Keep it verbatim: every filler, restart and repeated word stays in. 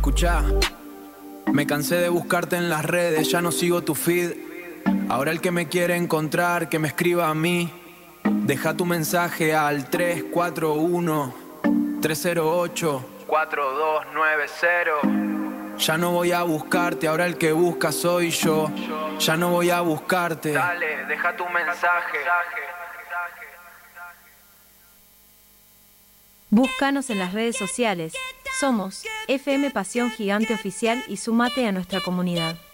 Escuchá, me cansé de buscarte en las redes, ya no sigo tu feed. Ahora el que me quiere encontrar, que me escriba a mí. Deja tu mensaje al tres cuatro uno, tres cero ocho, cuatro dos nueve cero. Ya no voy a buscarte, ahora el que busca soy yo. Ya no voy a buscarte. Dale, deja tu mensaje. Búscanos en las redes sociales. Somos F M Pasión Gigante Oficial y sumate a nuestra comunidad.